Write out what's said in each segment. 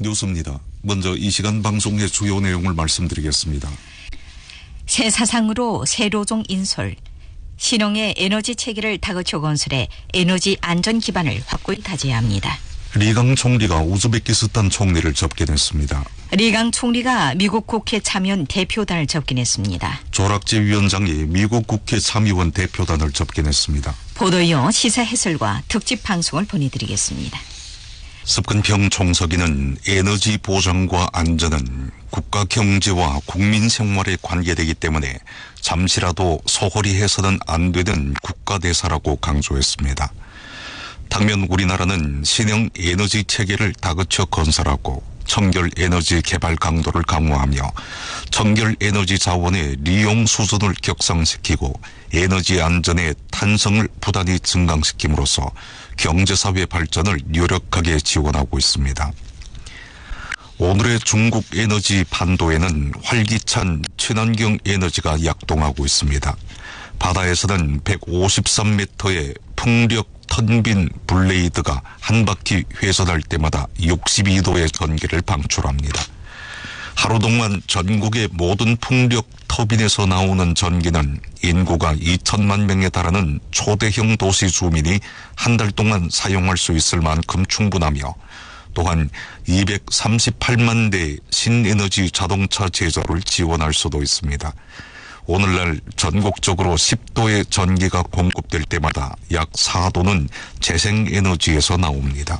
뉴스입니다. 먼저 이 시간 방송의 주요 내용을 말씀드리겠습니다. 새 사상으로 새로종 인솔, 신흥의 에너지 체계를 다그쳐 건설해 에너지 안전 기반을 확고히 다져야 합니다. 리강 총리가 우즈베키스탄 총리를 접견했습니다. 리강 총리가 미국 국회 참여원 대표단을 접견했습니다. 조락재 위원장이 미국 국회 참의원 대표단을 접견했습니다. 보도요 시사 해설과 특집 방송을 보내드리겠습니다. 습근평 총서기는 에너지 보장과 안전은 국가 경제와 국민 생활에 관계되기 때문에 잠시라도 소홀히 해서는 안 되는 국가대사라고 강조했습니다. 당면 우리나라는 신형 에너지 체계를 다그쳐 건설하고 청결 에너지 개발 강도를 강화하며 청결 에너지 자원의 리용 수준을 격상시키고 에너지 안전의 탄성을 부단히 증강시킴으로써 경제사회 발전을 유력하게 지원하고 있습니다. 오늘의 중국 에너지 판도에는 활기찬 친환경 에너지가 약동하고 있습니다. 바다에서는 153m의 풍력 턴빈 블레이드가 한 바퀴 회전할 때마다 62도의 전기를 방출합니다. 하루 동안 전국의 모든 풍력 터빈에서 나오는 전기는 인구가 2천만 명에 달하는 초대형 도시 주민이 한 달 동안 사용할 수 있을 만큼 충분하며 또한 238만 대의 신에너지 자동차 제조를 지원할 수도 있습니다. 오늘날 전국적으로 10도의 전기가 공급될 때마다 약 4도는 재생에너지에서 나옵니다.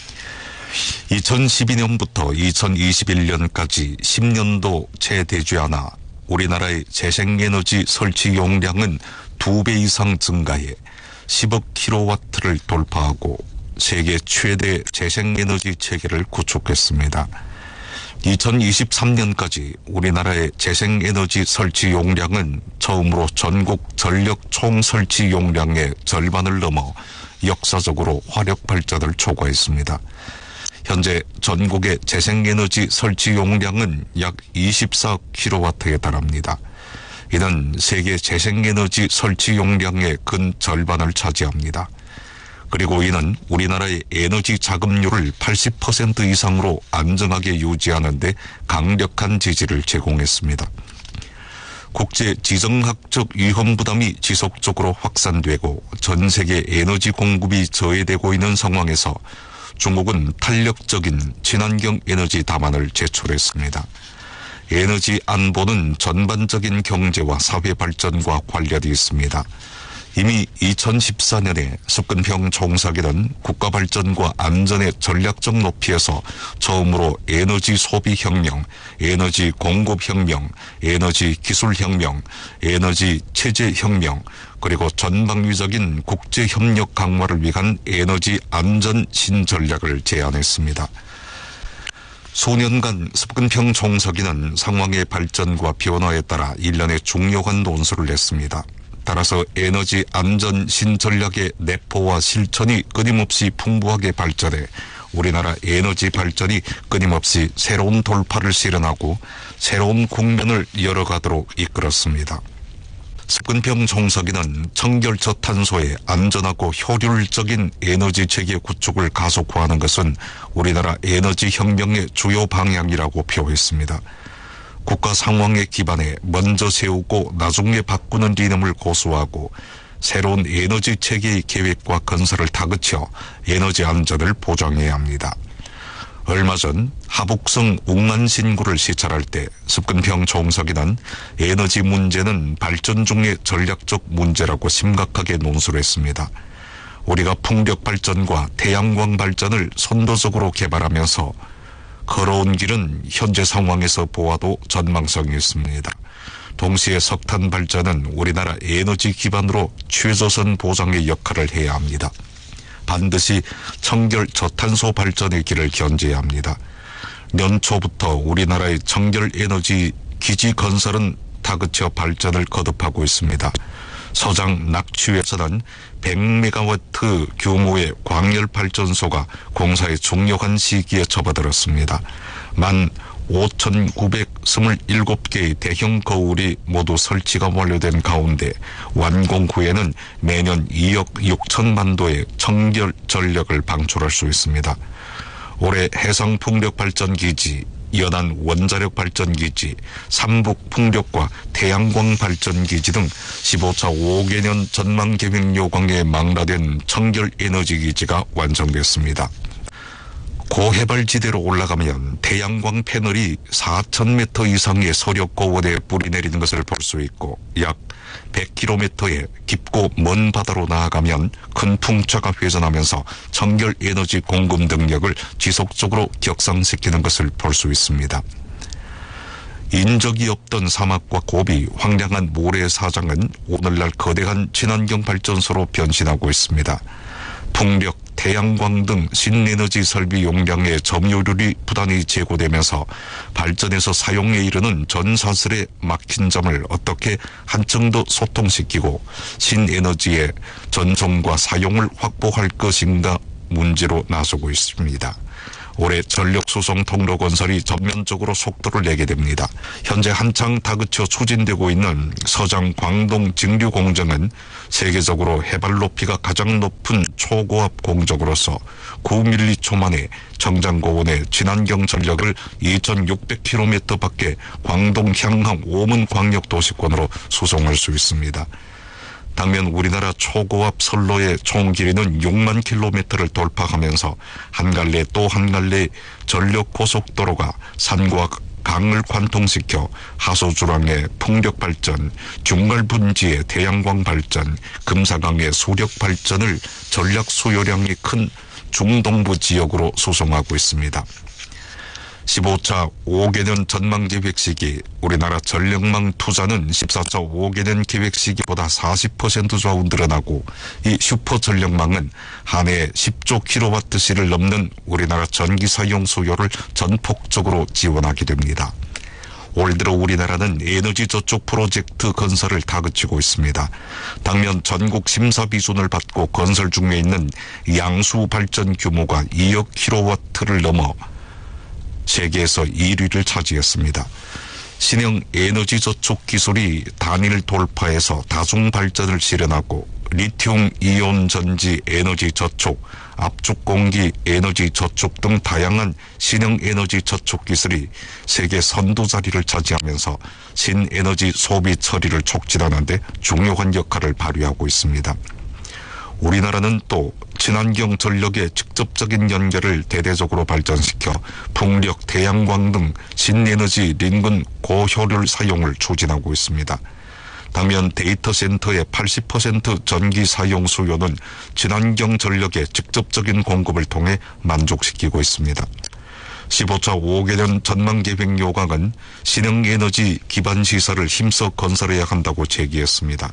2012년부터 2021년까지 10년도 채 되지 않아 우리나라의 재생에너지 설치 용량은 2배 이상 증가해 10억 킬로와트를 돌파하고 세계 최대 재생에너지 체계를 구축했습니다. 2023년까지 우리나라의 재생에너지 설치 용량은 처음으로 전국 전력 총 설치 용량의 절반을 넘어 역사적으로 화력 발전을 초과했습니다. 현재 전국의 재생에너지 설치 용량은 약 24kW에 달합니다. 이는 세계 재생에너지 설치 용량의 근 절반을 차지합니다. 그리고 이는 우리나라의 에너지 자금률을 80% 이상으로 안정하게 유지하는 데 강력한 지지를 제공했습니다. 국제 지정학적 위험 부담이 지속적으로 확산되고 전 세계 에너지 공급이 저해되고 있는 상황에서 중국은 탄력적인 친환경 에너지 답안을 제출했습니다. 에너지 안보는 전반적인 경제와 사회 발전과 관련이 있습니다. 이미 2014년에 습근평 총서기는 국가 발전과 안전의 전략적 높이에서 처음으로 에너지 소비 혁명, 에너지 공급 혁명, 에너지 기술 혁명, 에너지 체제 혁명, 그리고 전방위적인 국제 협력 강화를 위한 에너지 안전 신전략을 제안했습니다. 수년간 습근평 총서기는 상황의 발전과 변화에 따라 일련의 중요한 논술을 냈습니다. 따라서 에너지 안전 신전략의 내포와 실천이 끊임없이 풍부하게 발전해 우리나라 에너지 발전이 끊임없이 새로운 돌파를 실현하고 새로운 국면을 열어가도록 이끌었습니다. 습근평 총서기는 청결저탄소의 안전하고 효율적인 에너지 체계 구축을 가속화하는 것은 우리나라 에너지 혁명의 주요 방향이라고 표했습니다. 국가 상황에 기반해 먼저 세우고 나중에 바꾸는 리듬을 고수하고 새로운 에너지 체계의 계획과 건설을 다그쳐 에너지 안전을 보장해야 합니다. 얼마 전 하북성 웅안신구를 시찰할 때 습근평 총서기는 에너지 문제는 발전 중의 전략적 문제라고 심각하게 논술했습니다. 우리가 풍력 발전과 태양광 발전을 선도적으로 개발하면서 걸어온 길은 현재 상황에서 보아도 전망성이 있습니다. 동시에 석탄 발전은 우리나라 에너지 기반으로 최저선 보장의 역할을 해야 합니다. 반드시 청결 저탄소 발전의 길을 견제해야 합니다. 연초부터 우리나라의 청결 에너지 기지 건설은 다그쳐 발전을 거듭하고 있습니다. 서장 낙취에서는 100메가와트 규모의 광열발전소가 공사의 중요한 시기에 접어들었습니다. 15,927개의 대형 거울이 모두 설치가 완료된 가운데 완공 후에는 매년 2억 6천만 도의 청결 전력을 방출할 수 있습니다. 올해 해상풍력발전기지, 연안 원자력발전기지, 삼북풍력과 태양광 발전기지 등 15차 5개년 전망계획 요강에 망라된 청결에너지기지가 완성됐습니다. 고해발지대로 올라가면 태양광 패널이 4,000m 이상의 서력고원에 뿌리 내리는 것을 볼 수 있고, 약 100km의 깊고 먼 바다로 나아가면 큰 풍차가 회전하면서 청결 에너지 공급 능력을 지속적으로 격상시키는 것을 볼 수 있습니다. 인적이 없던 사막과 고비, 황량한 모래사장은 오늘날 거대한 친환경 발전소로 변신하고 있습니다. 풍력, 태양광 등 신에너지 설비 용량의 점유율이 부단히 제고되면서 발전에서 사용에 이르는 전사슬에 막힌 점을 어떻게 한층 더 소통시키고 신에너지의 전송과 사용을 확보할 것인가 문제로 나서고 있습니다. 올해 전력수송 통로 건설이 전면적으로 속도를 내게 됩니다. 현재 한창 다그쳐 추진되고 있는 서장 광동 증류 공정은 세계적으로 해발 높이가 가장 높은 초고압 공정으로서 9밀리초 만에 청장고원의 친환경 전력을 2600km 밖에 광동 향항 오문 광역도시권으로 수송할 수 있습니다. 당면 우리나라 초고압 선로의 총 길이는 6만 킬로미터를 돌파하면서 한 갈래 또 한 갈래 전력 고속도로가 산과 강을 관통시켜 하소주랑의 풍력 발전, 중갈분지의 태양광 발전, 금사강의 수력 발전을 전략 수요량이 큰 중동부 지역으로 수송하고 있습니다. 15차 5개년 전망계획 시기 우리나라 전력망 투자는 14차 5개년 계획 시기보다 40% 좌우 늘어나고, 이 슈퍼 전력망은 한 해 10조 킬로와트시를 넘는 우리나라 전기 사용 수요를 전폭적으로 지원하게 됩니다. 올 들어 우리나라는 에너지 저축 프로젝트 건설을 다그치고 있습니다. 당면 전국 심사 비준을 받고 건설 중에 있는 양수 발전 규모가 2억 킬로와트를 넘어 세계에서 1위를 차지했습니다. 신형 에너지 저축 기술이 단일 돌파해서 다중 발전을 실현하고 리튬 이온 전지 에너지 저축, 압축 공기 에너지 저축 등 다양한 신형 에너지 저축 기술이 세계 선두 자리를 차지하면서 신에너지 소비 처리를 촉진하는 데 중요한 역할을 발휘하고 있습니다. 우리나라는 또 친환경 전력의 직접적인 연결을 대대적으로 발전시켜 풍력, 태양광 등 신에너지 링근 고효율 사용을 추진하고 있습니다. 당면 데이터 센터의 80% 전기 사용 수요는 친환경 전력의 직접적인 공급을 통해 만족시키고 있습니다. 15차 5개년 전망계획 요강은 신흥에너지 기반 시설을 힘써 건설해야 한다고 제기했습니다.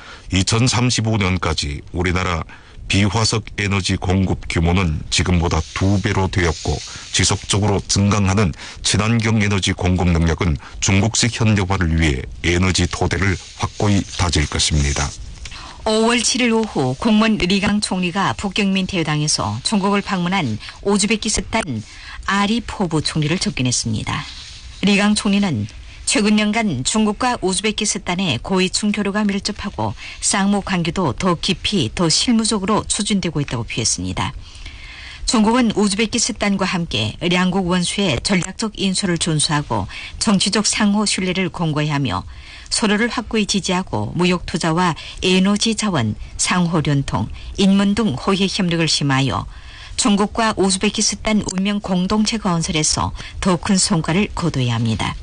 2035년까지 우리나라 비화석 에너지 공급 규모는 지금보다 2배로 되었고, 지속적으로 증강하는 친환경 에너지 공급 능력은 중국식 현대화를 위해 에너지 토대를 확고히 다질 것입니다. 5월 7일 오후 공문 리강 총리가 북경민 대회당에서 중국을 방문한 우즈베키스탄 아리포브 총리를 접견했습니다. 리강 총리는 최근 년간 중국과 우즈베키스탄의 고위층 교류가 밀접하고 쌍무 관계도 더 깊이 더 실무적으로 추진되고 있다고 표했습니다. 중국은 우즈베키스탄과 함께 양국 원수의 전략적 인수를 준수하고 정치적 상호 신뢰를 공고해야 하며 서로를 확고히 지지하고 무역 투자와 에너지 자원, 상호 연통, 인문 등 호혜 협력을 심하여 중국과 우즈베키스탄 운명 공동체 건설에서 더 큰 성과를 거둬야 합니다.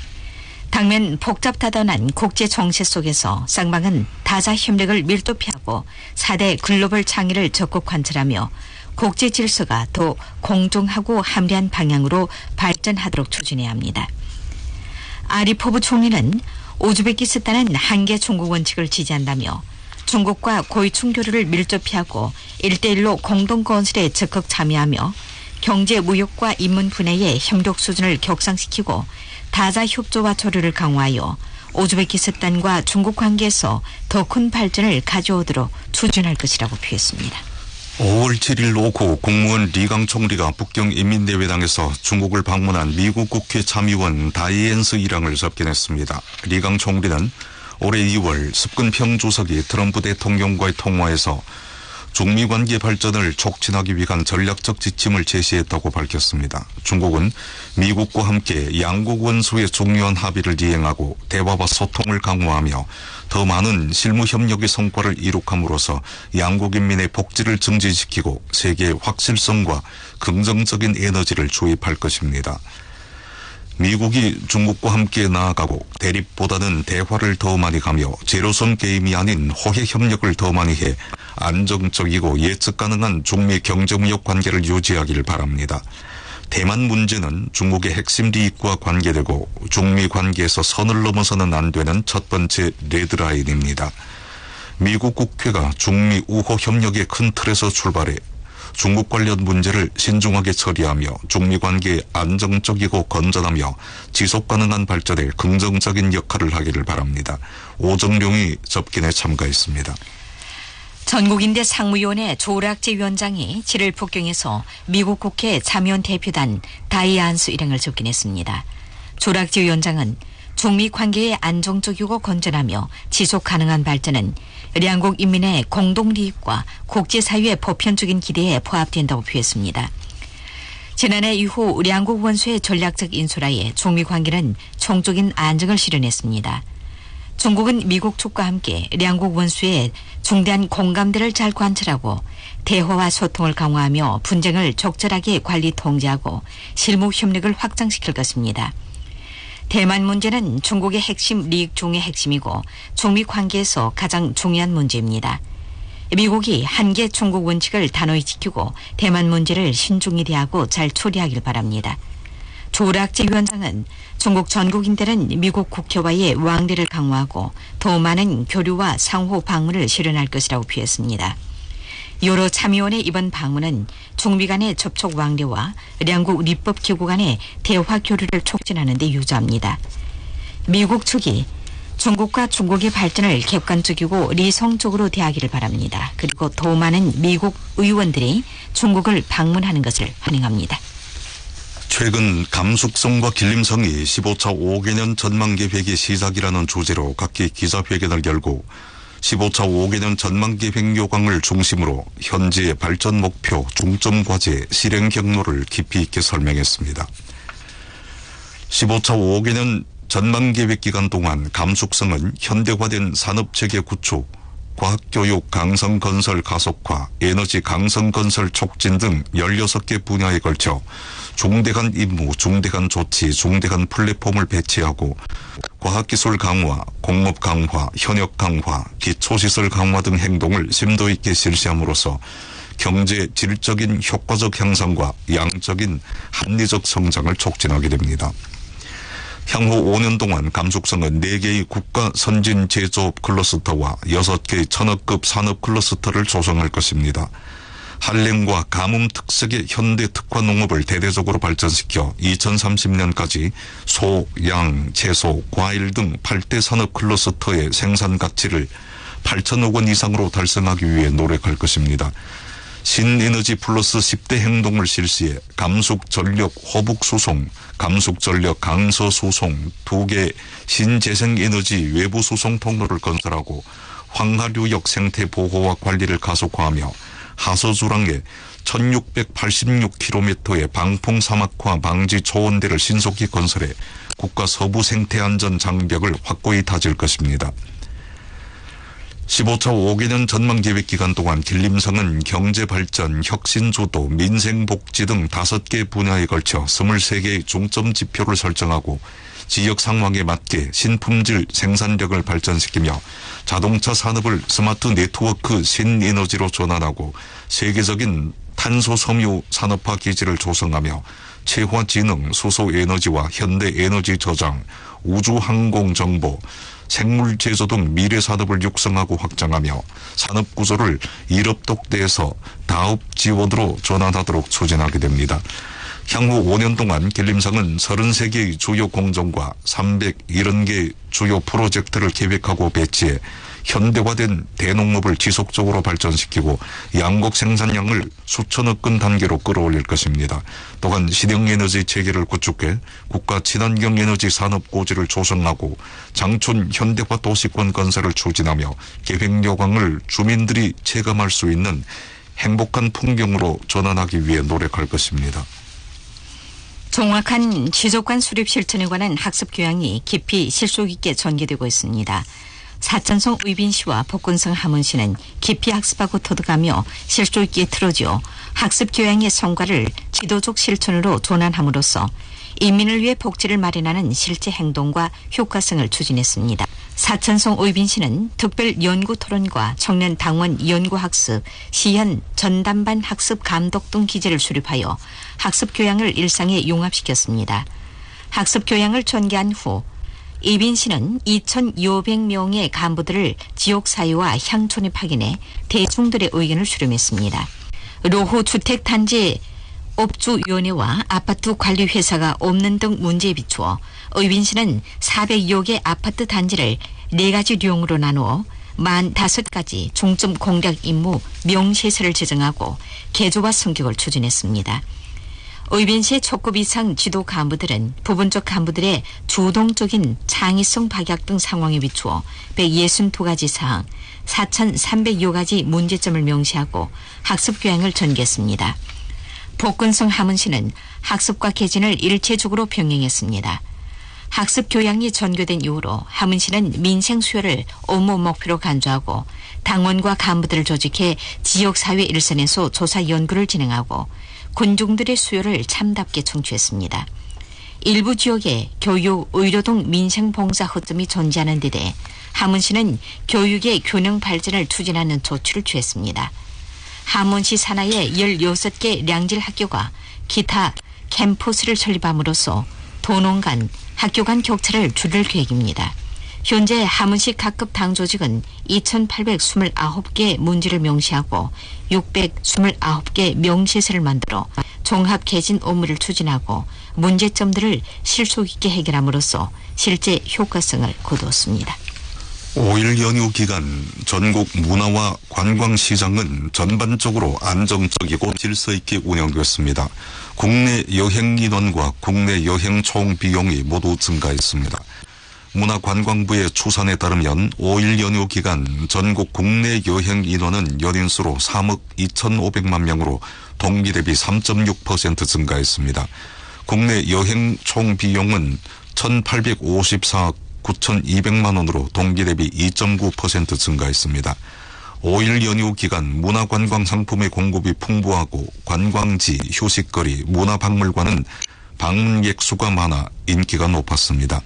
당면 복잡다단한 국제 정세 속에서 쌍방은 다자 협력을 밀도히 하고 4대 글로벌 창의를 적극 관찰하며 국제 질서가 더 공정하고 합리한 방향으로 발전하도록 추진해야 합니다. 아리포브 총리는 우즈베키스탄은 한계 중국 원칙을 지지한다며 중국과 고위층 교류를 밀접히 하고 1대1로 공동 건설에 적극 참여하며 경제 무역과 인문 분야의 협력 수준을 격상시키고 다자 협조와 조류를 강화하여 우즈베키스탄과 중국 관계에서 더 큰 발전을 가져오도록 추진할 것이라고 표했습니다. 5월 7일 오후 국무원 리강 총리가 북경인민대회당에서 중국을 방문한 미국 국회 참의원 다이앤스 이랑을 접견했습니다. 리강 총리는 올해 2월 습근평 주석이 트럼프 대통령과의 통화에서 중미 관계 발전을 촉진하기 위한 전략적 지침을 제시했다고 밝혔습니다. 중국은 미국과 함께 양국 원수의 중요한 합의를 이행하고 대화와 소통을 강화하며 더 많은 실무 협력의 성과를 이룩함으로써 양국 인민의 복지를 증진시키고 세계의 확실성과 긍정적인 에너지를 주입할 것입니다. 미국이 중국과 함께 나아가고 대립보다는 대화를 더 많이 가며 제로섬 게임이 아닌 호혜 협력을 더 많이 해 안정적이고 예측 가능한 중미 경제무역 관계를 유지하길 바랍니다. 대만 문제는 중국의 핵심利益과 관계되고 중미 관계에서 선을 넘어서는 안 되는 첫 번째 레드라인입니다. 미국 국회가 중미 우호 협력의 큰 틀에서 출발해 중국 관련 문제를 신중하게 처리하며 중미 관계의 안정적이고 건전하며 지속 가능한 발전에 긍정적인 역할을 하기를 바랍니다. 오정룡이 접견에 참가했습니다. 전국인대 상무위원회 조락재 위원장이 7일 북경에서 미국 국회 참여원 대표단 다이안스 일행을 접견했습니다. 조락재 위원장은 중미 관계의 안정적이고 건전하며 지속 가능한 발전은 양국 인민의 공동利益과 국제사회의 보편적인 기대에 부합된다고 표했습니다. 지난해 이후 양국 원수의 전략적 인수라에 중미 관계는 총적인 안정을 실현했습니다. 중국은 미국 측과 함께 양국 원수의 중대한 공감대를 잘 관철하고 대화와 소통을 강화하며 분쟁을 적절하게 관리 통제하고 실무 협력을 확장시킬 것입니다. 대만 문제는 중국의 핵심利益중의 핵심이고 중미 관계에서 가장 중요한 문제입니다. 미국이 한계 중국 원칙을 단호히 지키고 대만 문제를 신중히 대하고 잘 처리하길 바랍니다. 조락재 위원장은 중국 전국인들은 미국 국회와의 왕래를 강화하고 더 많은 교류와 상호 방문을 실현할 것이라고 표했습니다. 여러 참의원의 이번 방문은 중미 간의 접촉 왕래와 양국立법기구 간의 대화 교류를 촉진하는 데 유조합니다. 미국 측이 중국과 중국의 발전을 객관적이고 리성적으로 대하기를 바랍니다. 그리고 더 많은 미국 의원들이 중국을 방문하는 것을 환영합니다. 최근 감숙성과 길림성이 15차 5개년 전망계획의 시작이라는 주제로 각기 기자회견을 열고 15차 5개년 전망계획 요강을 중심으로 현재의 발전 목표, 중점 과제, 실행 경로를 깊이 있게 설명했습니다. 15차 5개년 전망계획 기간 동안 감숙성은 현대화된 산업체계 구축, 과학교육 강성 건설 가속화, 에너지 강성 건설 촉진 등 16개 분야에 걸쳐 중대한 임무, 중대한 조치, 중대한 플랫폼을 배치하고 과학기술 강화, 공업 강화, 현역 강화, 기초시설 강화 등 행동을 심도 있게 실시함으로써 경제 질적인 효과적 향상과 양적인 합리적 성장을 촉진하게 됩니다. 향후 5년 동안 감숙성은 4개의 국가 선진 제조업 클러스터와 6개의 천억급 산업 클러스터를 조성할 것입니다. 한랭과 가뭄 특색의 현대 특화 농업을 대대적으로 발전시켜 2030년까지 소, 양, 채소, 과일 등 8대 산업 클러스터의 생산 가치를 8천억 원 이상으로 달성하기 위해 노력할 것입니다. 신에너지 플러스 10대 행동을 실시해 감숙 전력 호북 수송, 감숙 전력 강서 수송 2개 신재생에너지 외부 수송 통로를 건설하고 황하류역 생태 보호와 관리를 가속화하며 하서주랑에 1686km의 방풍 사막화 방지 초원대를 신속히 건설해 국가 서부 생태안전 장벽을 확고히 다질 것입니다. 15차 5개년 전망계획 기간 동안 길림성은 경제발전, 혁신주도, 민생복지 등 5개 분야에 걸쳐 23개의 중점 지표를 설정하고 지역 상황에 맞게 신품질 생산력을 발전시키며 자동차 산업을 스마트 네트워크 신에너지로 전환하고 세계적인 탄소 섬유 산업화 기지를 조성하며 체화지능, 수소에너지와 현대에너지 저장, 우주항공정보, 생물제조 등 미래산업을 육성하고 확장하며 산업구조를 일업독대에서 다업지원으로 전환하도록 추진하게 됩니다. 향후 5년 동안 길림성은 33개의 주요 공정과 370개 주요 프로젝트를 계획하고 배치해 현대화된 대농업을 지속적으로 발전시키고 양곡 생산량을 수천억 건 단계로 끌어올릴 것입니다. 또한 신형에너지 체계를 구축해 국가 친환경 에너지 산업 고지를 조성하고 장촌 현대화 도시권 건설을 추진하며 계획요강을 주민들이 체감할 수 있는 행복한 풍경으로 전환하기 위해 노력할 것입니다. 정확한 지속관 수립 실천에 관한 학습 교양이 깊이 실속 있게 전개되고 있습니다. 사천성 의빈시와 복근성 함원시는 깊이 학습하고 터득하며 실속 있게 틀어지어 학습 교양의 성과를 지도적 실천으로 전환함으로써 인민을 위해 복지를 마련하는 실제 행동과 효과성을 추진했습니다. 사천성 의빈시는 특별 연구 토론과 청년 당원 연구 학습, 시현 전담반 학습 감독 등 기제를 수립하여 학습 교양을 일상에 용합시켰습니다. 학습 교양을 전개한 후 의빈시는 2,500명의 간부들을 지역사회와 향촌에 파견해 대중들의 의견을 수렴했습니다. 로후 주택단지 업주위원회와 아파트 관리회사가 없는 등 문제에 비추어 의빈시는 400여 개 아파트 단지를 4가지 룡으로 나누어 45가지 중점 공략 임무 명시서를 제정하고 개조와 승격을 추진했습니다. 의빈시의 초급 이상 지도 간부들은 부분적 간부들의 주동적인 창의성 박약 등 상황에 비추어 162가지 사항, 4,300여 가지 문제점을 명시하고 학습 교양을 전개했습니다. 복근성 함은시는 학습과 개진을 일체적으로 병행했습니다. 학습 교양이 전개된 이후로 함은시는 민생 수요를 업무 목표로 간주하고 당원과 간부들을 조직해 지역사회 일선에서 조사 연구를 진행하고 군중들의 수요를 참답게 청취했습니다. 일부 지역에 교육, 의료 등 민생봉사 허점이 존재하는 데 대해 함은시는 교육의 균형 발전을 추진하는 조치를 취했습니다. 함원시 산하에 16개 량질 학교가 기타 캠퍼스를 설립함으로써 도농 간, 학교 간 격차를 줄일 계획입니다. 현재 함원시 각급 당조직은 2,829개 문제를 명시하고 629개 명시서를 만들어 종합 개진 업무를 추진하고 문제점들을 실속 있게 해결함으로써 실제 효과성을 거두었습니다. 5일 연휴 기간 전국 문화와 관광시장은 전반적으로 안정적이고 질서 있게 운영됐습니다. 국내 여행 인원과 국내 여행 총 비용이 모두 증가했습니다. 문화관광부의 추산에 따르면 5일 연휴 기간 전국 국내 여행 인원은 연인수로 3억 2,500만 명으로 동기 대비 3.6% 증가했습니다. 국내 여행 총 비용은 1,854억 9,200만 원으로 동기 대비 2.9% 증가했습니다. 5일 연휴 기간 문화관광 상품의 공급이 풍부하고 관광지, 휴식거리, 문화박물관은 방문객 수가 많아 인기가 높았습니다.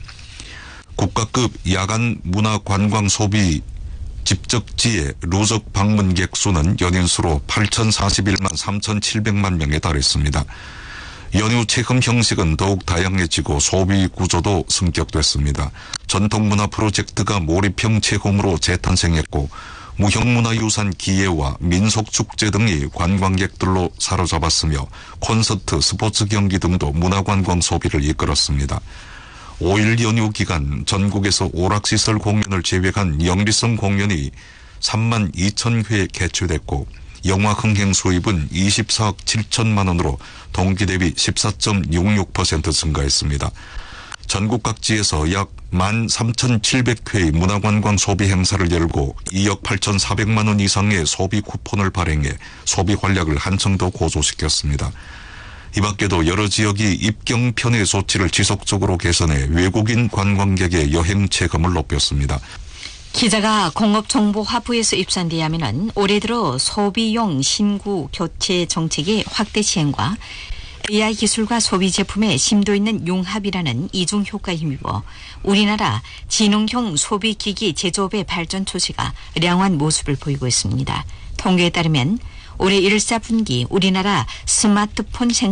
국가급 야간 문화관광 소비 집적지의 누적 방문객 수는 연인수로 8,041만 3,700만 명에 달했습니다. 연휴 체험 형식은 더욱 다양해지고 소비 구조도 승격됐습니다. 전통문화 프로젝트가 몰입형 체험으로 재탄생했고 무형문화유산 기예와 민속축제 등이 관광객들로 사로잡았으며 콘서트, 스포츠 경기 등도 문화관광 소비를 이끌었습니다. 5일 연휴 기간 전국에서 오락시설 공연을 제외한 영리성 공연이 3만 2천 회 개최됐고 영화 흥행 수입은 24억 7천만 원으로 동기 대비 14.66% 증가했습니다. 전국 각지에서 약 13,700회의 문화관광 소비 행사를 열고 2억 8,400만 원 이상의 소비 쿠폰을 발행해 소비 활력을 한층 더 고조시켰습니다. 이 밖에도 여러 지역이 입경 편의 조치를 지속적으로 개선해 외국인 관광객의 여행 체감을 높였습니다. 기자가 공업정보화부에서 입수한 데 하면은 올해 들어 소비용 신구 교체 정책의 확대 시행과 AI 기술과 소비 제품의 심도 있는 융합이라는 이중 효과에 힘입어 우리나라 지능형 소비기기 제조업의 발전 추세가 량화한 모습을 보이고 있습니다. 통계에 따르면 올해 1, 4분기 우리나라 스마트폰